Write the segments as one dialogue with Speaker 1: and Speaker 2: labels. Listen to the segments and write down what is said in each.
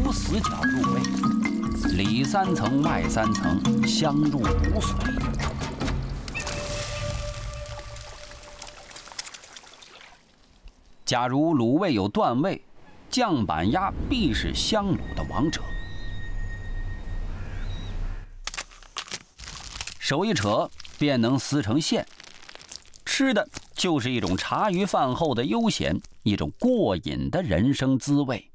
Speaker 1: 无死角入味，里3层外3层，香入骨髓。假如卤味有段位，酱板鸭必是香卤的王者。手一扯便能撕成馅，吃的就是一种茶余饭后的悠闲，一种过瘾的人生滋味。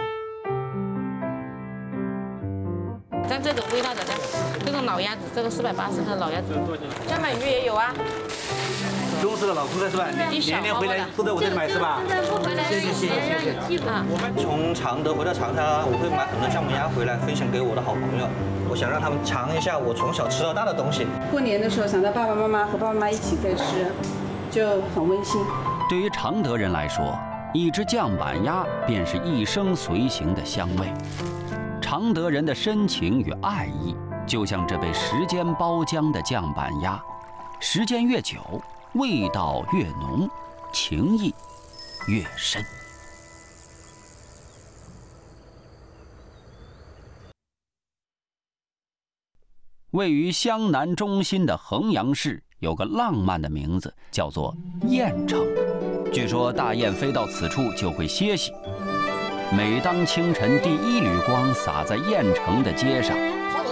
Speaker 2: 像这种味道的呢，这种老鸭子，这个480克的老鸭子，酱板鱼也有啊。
Speaker 3: 忠实的老顾客是吧？年年回来都在我这里买是吧？谢谢。
Speaker 4: 我们从常德回到长沙，我会买很多酱板鸭回来分享给我的好朋友，我想让他们尝一下我从小吃到大的东西。
Speaker 5: 过年的时候想到爸爸妈妈和爸爸妈妈一起在吃，就很温馨。
Speaker 1: 对于常德人来说，一只酱板鸭便是一生随行的香味。常德人的深情与爱意，就像这被时间包浆的酱板鸭，时间越久，味道越浓，情谊越深。位于湘南中心的衡阳市有个浪漫的名字，叫做雁城。据说大雁飞到此处就会歇息。每当清晨第1缕光洒在雁城的街上，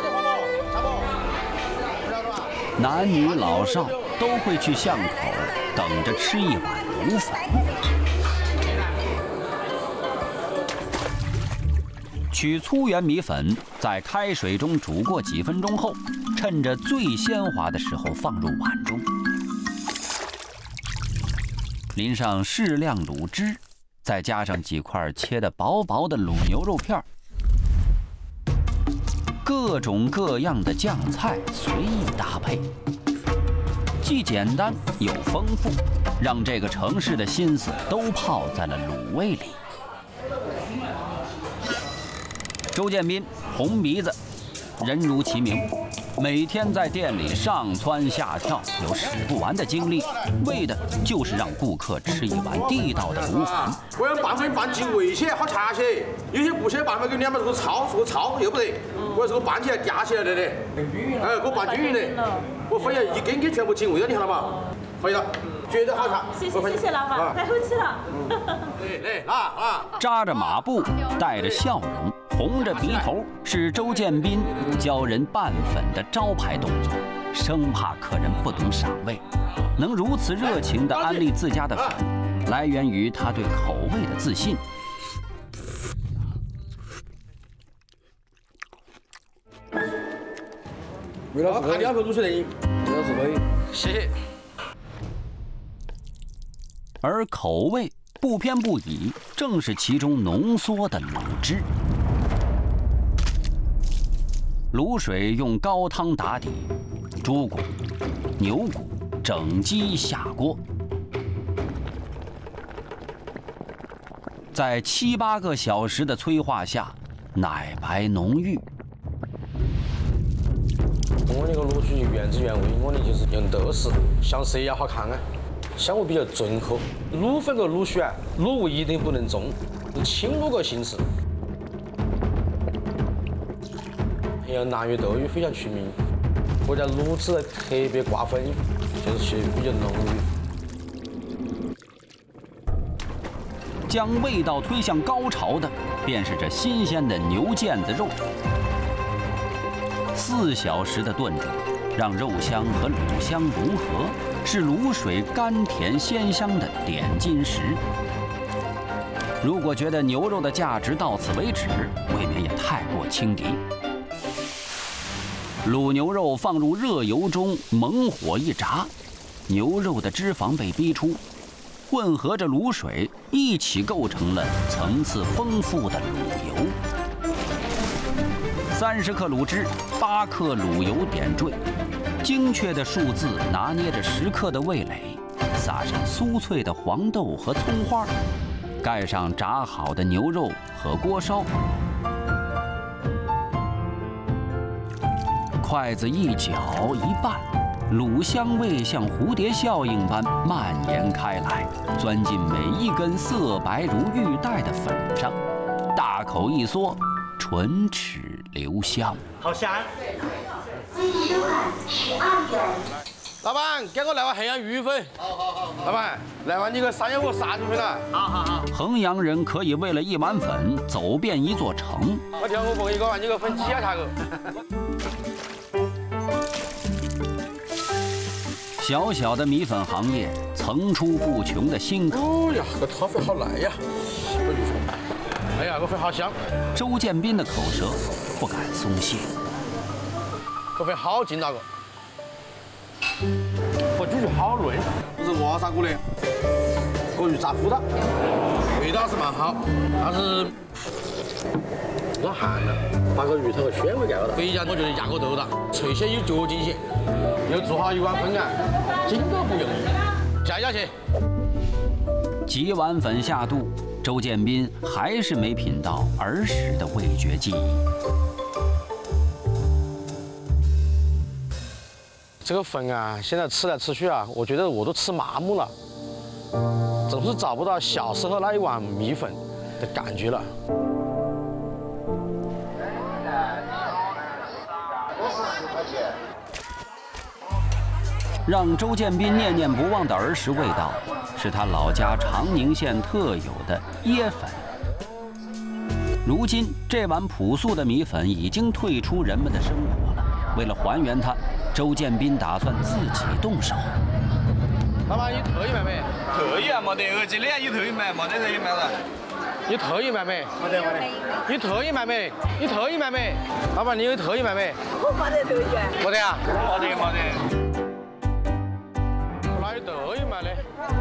Speaker 1: 男女老少都会去巷口等着吃一碗卤粉。取粗圆米粉，在开水中煮过几分钟后，趁着最鲜滑的时候放入碗中，淋上适量卤汁，再加上几块切得薄薄的卤牛肉片，各种各样的酱菜随意搭配，既简单又丰富，让这个城市的心思都泡在了卤味里。周建斌，红鼻子，人如其名，每天在店里上蹿下跳，有使不完的精力，为的就是让顾客吃一碗地道的卤粉。
Speaker 6: 我要拌粉拌进味些，好吃些。有些不些拌粉给200多个炒又不得，我要是给我拌起来夹起来的嘞。哎，给我拌均匀的，我非要一根根全部进味了，你看到吗？可以了，绝对好吃。
Speaker 7: 谢谢老板，太客气了。
Speaker 6: 来，
Speaker 1: 扎着马步，带着笑容，红着鼻头，是周建斌教人拌粉的招牌动作，生怕客人不懂赏味。能如此热情地安利自家的粉，来源于他对口味的自信。
Speaker 6: 味道是2口卤水的，味道是可以。
Speaker 4: 谢谢。
Speaker 1: 而口味不偏不倚，正是其中浓缩的卤汁。卤水用高汤打底，猪骨、牛骨整鸡下锅，在7、8个小时的催化下，奶白浓郁。
Speaker 8: 我那个卤水原汁原味，我的就是用豆豉，像蛇要好看啊，香味比较醇厚。卤粉和卤水啊，卤味一定不能重，轻卤个形式。还有南粤豆鱼非常出名，我家卤汁特别挂粉，就是比较浓郁。
Speaker 1: 将味道推向高潮的，便是这新鲜的牛腱子肉。4小时的炖煮，让肉香和卤香融合，是卤水甘甜鲜香的点睛石。如果觉得牛肉的价值到此为止，未免也太过轻敌。卤牛肉放入热油中，猛火一炸，牛肉的脂肪被逼出，混合着卤水一起构成了层次丰富的卤油。30克卤汁，8克卤油点缀，精确的数字拿捏着10克的味蕾，撒上酥脆的黄豆和葱花，盖上炸好的牛肉和锅烧。筷子一搅一拌，卤香味像蝴蝶效应般蔓延开来，钻进每一根色白如玉带的粉上。大口一嗦， 唇齿留香。
Speaker 3: 好香！
Speaker 8: 老板，给我来碗黑洋鱼粉。好。老板，来碗你个3要5杀猪粉了。好。
Speaker 1: 衡阳人可以为了1碗粉走遍一座城。
Speaker 8: 我挑我凤一个，你个粉几啊？他个。
Speaker 1: 小小的米粉行业层出不穷的新口。
Speaker 8: 哦呀，这炒粉好来呀！我鱼粉。哎呀，这粉好香。
Speaker 1: 周建斌的口舌不敢松懈。
Speaker 8: 这粉好劲那个。我猪肉好嫩，
Speaker 6: 这是瓦砂锅的，锅鱼炸糊的，
Speaker 8: 味道是蛮好，但是老寒了，把个鱼头和鲜味盖了。肥鸭我觉得压个豆大，脆些有嚼劲些，又做好1碗粉啊，筋都不容易，加下去。
Speaker 1: 几碗粉下肚，周建斌还是没品到儿时的味觉记忆。
Speaker 8: 这个粉啊，现在吃来吃去啊，我觉得我都吃麻木了，总是找不到小时候那一碗米粉的感觉了。
Speaker 1: 让周建斌念念不忘的儿时味道，是他老家长宁县特有的椰粉。如今，这碗朴素的米粉已经退出人们的生活了。为了还原它，周建斌打算自己动手。
Speaker 8: 老板，有特意卖没？
Speaker 3: 特意啊，没得，2斤的有特意卖，没得特意卖了。
Speaker 8: 有特意卖没？
Speaker 3: 没得。
Speaker 8: 有特意卖没？有特意卖没？老板，你有特意卖没？
Speaker 7: 我没得特意。
Speaker 8: 没得啊？
Speaker 3: 没得。
Speaker 8: 哪有特意卖的？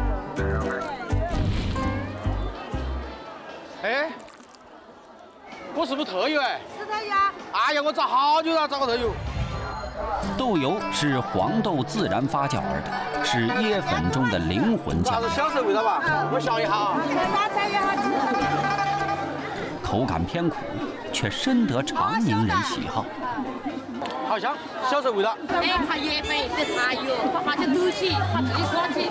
Speaker 8: 哎，我是不是特有哎？
Speaker 7: 是特有啊。
Speaker 8: 哎呀，我找好久了，找个特有。
Speaker 1: 豆油是黄豆自然发酵而成，是椰粉中的灵魂酱料。
Speaker 8: 小时候味道吧？我想一下啊。
Speaker 1: 口感偏苦，却深得长宁人喜好。
Speaker 8: 好香，小时候味道。
Speaker 2: 哎，它椰粉这茶油，把它抖起，把自己刮起。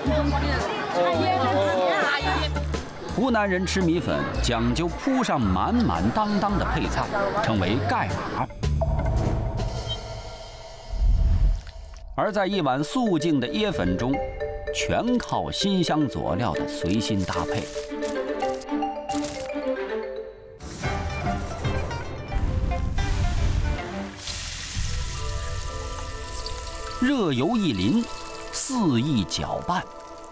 Speaker 1: 湖南人吃米粉讲究铺上满满当当的配菜，称为盖码。而在一碗素净的椰粉中，全靠辛香佐料的随心搭配。热油一淋，肆意搅拌，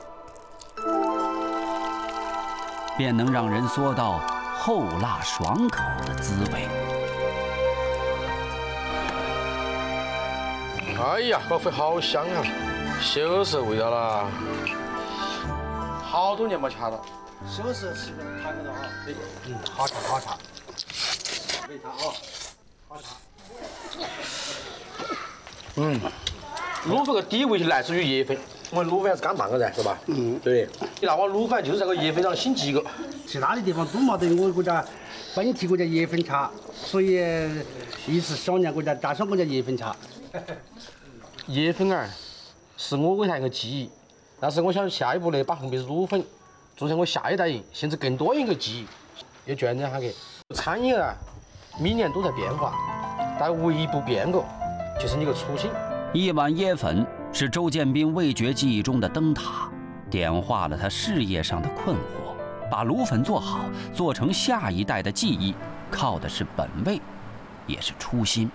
Speaker 1: 便能让人嗦到厚辣爽口的滋味。
Speaker 8: 哎呀，这粉好香啊！小时候味道了，好多年没吃了。
Speaker 3: 小时候吃的谈不到啊。
Speaker 8: 好茶好茶。
Speaker 3: 没茶啊，好茶。
Speaker 8: 卤粉的底味是来自于椰粉，我们卤粉是干拌的噻，是吧？对。你那碗卤粉就是在个椰粉上醒几个。
Speaker 9: 其他的地方都没得我国家本地国家椰粉茶，所以一直想念国家，加上国家椰粉茶。
Speaker 8: 椰粉儿是我为它一个记忆，但是我想下一步呢，把红鼻子卤粉做成我下一代人甚至更多人一个记忆，也传承下去。餐饮啊，每年都在变化，但唯一不变过就是你个初心。
Speaker 1: 一碗椰粉是周建斌味觉记忆中的灯塔，点化了他事业上的困惑。把卤粉做好，做成下一代的记忆，靠的是本味，也是初心。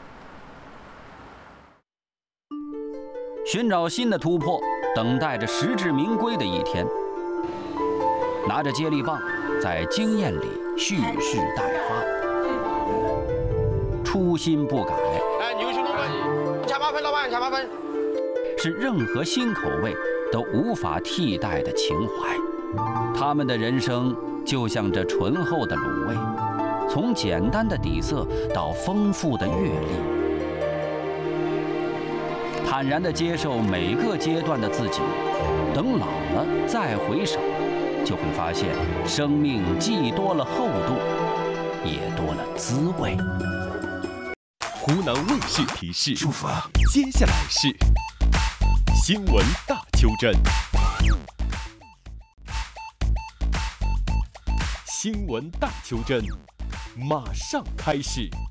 Speaker 1: 寻找新的突破，等待着实至名归的一天。拿着接力棒，在经验里蓄势待发，初心不改。
Speaker 8: 哎，牛胸卤粉，加8分，老板加8分。
Speaker 1: 是任何新口味都无法替代的情怀。他们的人生就像这醇厚的卤味，从简单的底色到丰富的阅历。坦然地接受每个阶段的自己，等老了再回首，就会发现生命既多了厚度，也多了滋味。
Speaker 10: 湖南卫视提示：接下来是新闻大邱镇。新闻大邱镇马上开始。